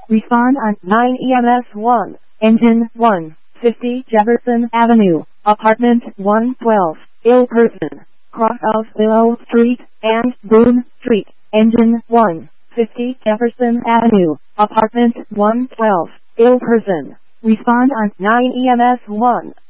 Respond on 9 EMS 1, Engine 1, 50 Jefferson Avenue, Apartment 112, ill person, cross of Willow Street and Boone Street, Engine 1, 50 Jefferson Avenue, Apartment 112, ill person. Respond on 9 EMS 1.